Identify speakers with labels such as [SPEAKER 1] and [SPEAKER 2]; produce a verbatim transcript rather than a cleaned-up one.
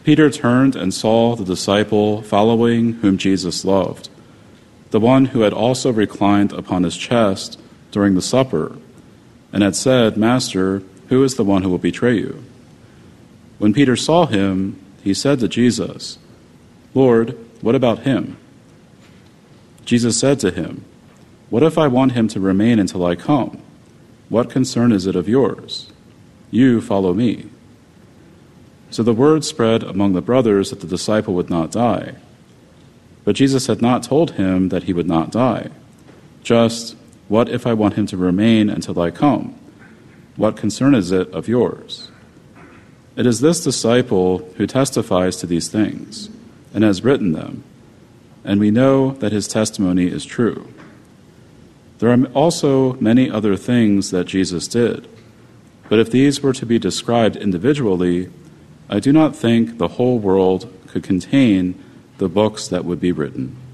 [SPEAKER 1] Peter turned and saw the disciple following whom Jesus loved, the one who had also reclined upon his chest during the supper, and had said, "Master, who is the one who will betray you?" When Peter saw him, he said to Jesus, "Lord, what about him?" Jesus said to him, "What if I want him to remain until I come? What concern is it of yours? You follow me." So the word spread among the brothers that the disciple would not die. But Jesus had not told him that he would not die. Just, "What if I want him to remain until I come? What concern is it of yours?" It is this disciple who testifies to these things and has written them, and we know that his testimony is true. There are also many other things that Jesus did, but if these were to be described individually, I do not think the whole world could contain the books that would be written.